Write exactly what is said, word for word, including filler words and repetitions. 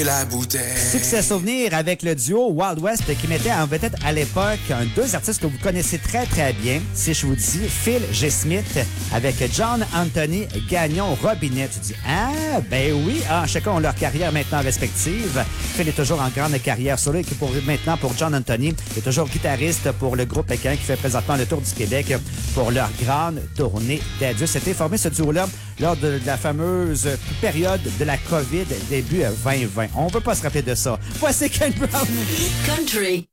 vider la bouteille. Succès souvenir avec le duo Wild West qui mettait en vedette à l'époque un, deux artistes que vous connaissez très très bien. Si je vous dis Phil G. Smith avec John Anthony Gagnon Robinet. Tu dis, ah, ben oui, ah, chacun ont leur carrière maintenant respective. Phil est toujours en grande carrière solo et pour, maintenant pour John Anthony, il est toujours guitariste pour le groupe Pékin qui fait présentement le tour du Québec pour leur grande tournée d'adieu. C'était formé ce duo-là lors de la fameuse période de la COVID début vingt vingt. On ne veut pas se rappeler de ça. Voici Ken Brown. Country.